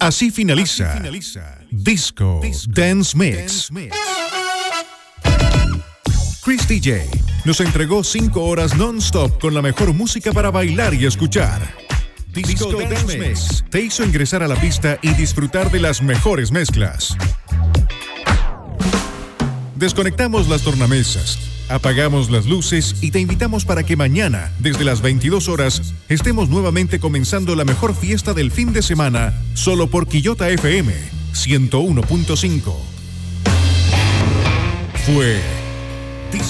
Así finaliza Disco Dance Mix. Chris DJ nos entregó 5 horas non-stop con la mejor música para bailar y escuchar. Disco Dance Mix te hizo ingresar a la pista y disfrutar de las mejores mezclas. Desconectamos las tornamesas, apagamos las luces y te invitamos para que mañana, desde las 22 horas, estemos nuevamente comenzando la mejor fiesta del fin de semana, solo por Quillota FM 101.5. Fue